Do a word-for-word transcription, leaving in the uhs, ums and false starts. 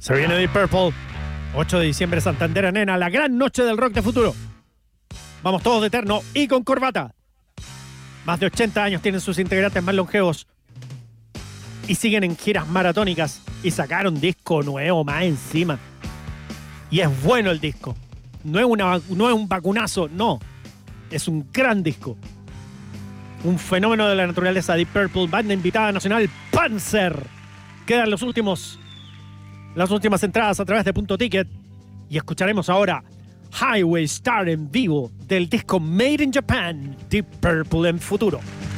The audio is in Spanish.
Se viene Deep Purple. ocho de diciembre, Santander Arena, la gran noche del rock de futuro. Vamos todos de terno y con corbata. Más de ochenta años tienen sus integrantes más longevos. Y siguen en giras maratónicas. Y sacaron disco nuevo más encima. Y es bueno el disco. No es, una, no es un vacunazo, no. Es un gran disco. Un fenómeno de la naturaleza. Deep Purple, banda invitada nacional, Panzer. Quedan los últimos, las últimas entradas a través de Punto Ticket. Y escucharemos ahora Highway Star en vivo del disco Made in Japan, Deep Purple en futuro.